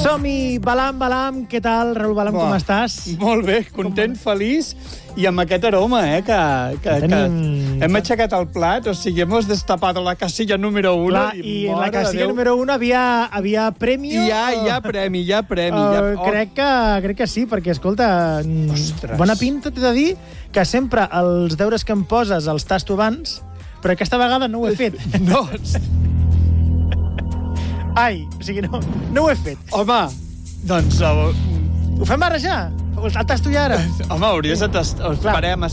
Som-hi, Balam, què tal? Raül Balam, com estàs? Molt bé, content, feliç i amb aquest aroma, que hem aixecat el plat, o sigui, hemos destapado la casilla número 1. Clar, i en la casilla número 1 havia premi. Hi ha premi. Crec que sí, perquè, escolta, bona pinta, t'he de dir que sempre els deures que em poses els tasto abans, però aquesta vegada no ho he fet. No. Ai, o sigui, no ho he fet. Home, doncs... Ho fem ara ja? El tasto ja ara? Home, hauries de tastar... Esperem.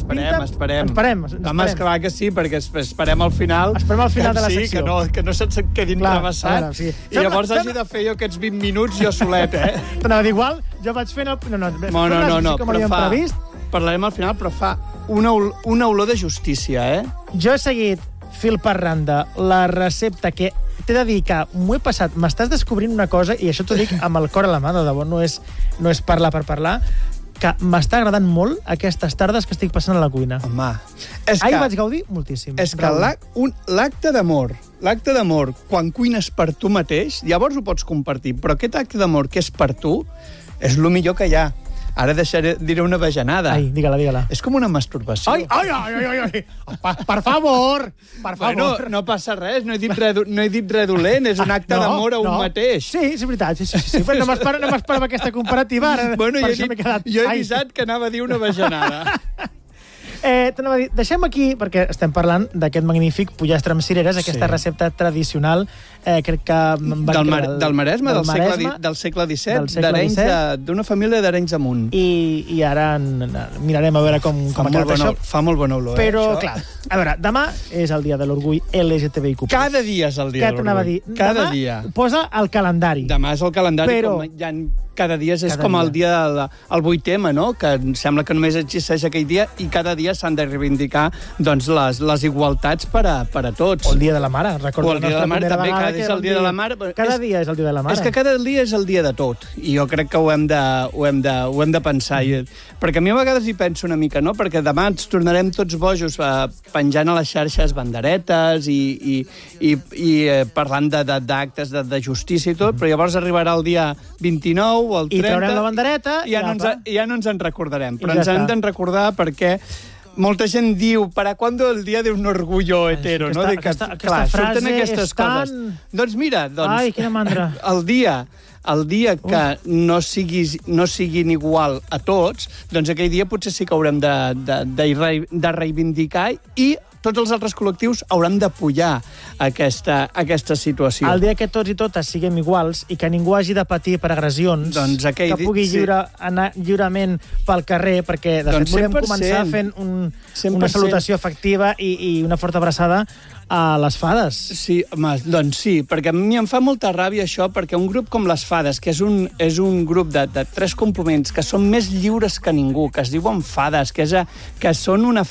Home, esclar que sí, perquè esperem al final... Esperem al final de la secció. Sí, que no se'ns quedin travessat. I llavors hagi de fer jo aquests 20 minuts jo solet, T'anava a dir igual, jo vaig fent el... No, però parlarem al final, però fa una olor de justícia, Jo he seguit fil per randa la recepta que t'he de dir que m'ho he passat, m'estàs descobrint una cosa, i això t'ho dic amb el cor a la mà, de debò, no és parlar per parlar, que m'està agradant molt aquestes tardes que estic passant a la cuina. Home, ahir vaig gaudir moltíssim. És que l'acte d'amor, quan cuines per tu mateix, llavors ho pots compartir, però aquest acte d'amor que és per tu és el millor que hi ha. Ara diré una bajanada. Ai, digue-la. És com una masturbació. Ai! Per favor! Bueno, no passa res, no he dit res dolent, és un acte d'amor a un mateix. Sí, és veritat, sí. Però no m'esperava aquesta comparativa. Bueno, jo he avisat que anava a dir una bajanada. T'anava a dir, deixem aquí, perquè estem parlant d'aquest magnífic pollastre amb cireres, aquesta recepta tradicional, crec que... Del Maresme, del segle XVII, d'una família d'Arenys amunt. I ara mirarem a veure com ha quedat això. Fa molt bona olor, Però, clar, a veure, demà és el dia de l'orgull LGTBIQ+. Cada dia és el dia de l'orgull. Cada dia. Posa el calendari. Demà és el calendari, cada dia és com el dia del 8M, no? Que sembla que només existeix aquell dia i cada dia s'han de reivindicar les igualtats per a tots. O el dia de la mare, recordo la nostra primera vegada que és el dia de la mare. Cada dia és el dia de la mare. És que cada dia és el dia de tot, i jo crec que ho hem de pensar. Perquè a mi a vegades hi penso una mica, no? Perquè demà ens tornarem tots bojos penjant a les xarxes banderetes i parlant d'actes de justícia i tot, però llavors arribarà el dia 29 o el 30... I traurem la bandereta i ja no ens en recordarem. Però ens hem de recordar perquè molta gent diu ¿para cuándo el día de un orgullo hetero? Aquesta frase és tan... Doncs mira, ai, quina mandra. El dia que no siguin igual a tots, doncs aquell dia potser sí que haurem de reivindicar i tots els altres col·lectius hauran d'apoyar aquesta situació. El dia que tots i totes siguem iguals i que ningú hagi de patir per agressions, que pugui anar lliurement pel carrer, perquè de fet volem començar fent una salutació efectiva i una forta abraçada a les fades. Sí, home, doncs sí, perquè a mi em fa molta ràbia això, perquè un grup com les fades, que és un grup de 3 components que són més lliures que ningú, que es diuen fades, que són una